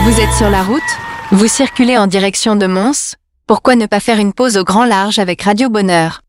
Vous êtes sur la route? Vous circulez en direction de Mons? Pourquoi ne pas faire une pause au grand large avec Radio Bonheur?